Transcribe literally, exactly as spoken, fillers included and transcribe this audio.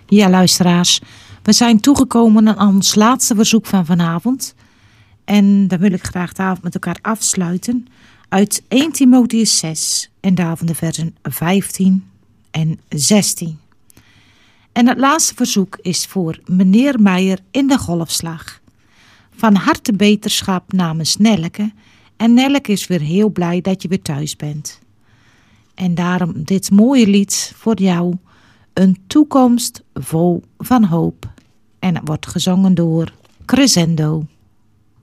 Ja, luisteraars, we zijn toegekomen aan ons laatste verzoek van vanavond. En dan wil ik graag de avond met elkaar afsluiten uit eerste Timotheüs zes en daarvan de versen vijftien en zestien. En het laatste verzoek is voor meneer Meijer in de Golfslag. Van harte beterschap namens Nelleke. En Nelleke is weer heel blij dat je weer thuis bent. En daarom dit mooie lied voor jou. Een toekomst vol van hoop. En het wordt gezongen door Crescendo.